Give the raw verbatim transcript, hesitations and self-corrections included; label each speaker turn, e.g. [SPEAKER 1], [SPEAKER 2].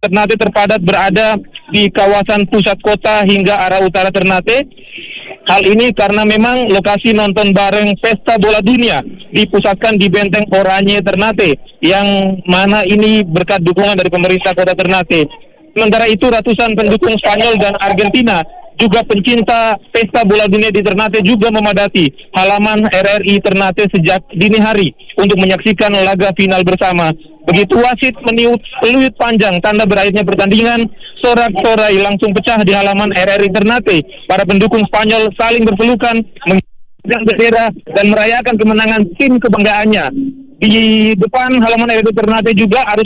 [SPEAKER 1] Ternate terpadat berada di kawasan pusat kota hingga arah utara Ternate. Hal ini karena memang lokasi nonton bareng Pesta Bola Dunia dipusatkan di Benteng Oranye Ternate, yang mana ini berkat dukungan dari pemerintah kota Ternate. Sementara itu ratusan pendukung Spanyol dan Argentina, juga pencinta Pesta Bola Dunia di Ternate, juga memadati halaman R R I Ternate sejak dini hari untuk menyaksikan laga final bersama. Begitu wasit meniup peluit panjang tanda berakhirnya pertandingan, sorak-sorai langsung pecah di halaman R R I Ternate. Para pendukung Spanyol saling berpelukan, mengibarkan bendera dan merayakan kemenangan tim kebanggaannya. Di depan halaman R R I Ternate juga arus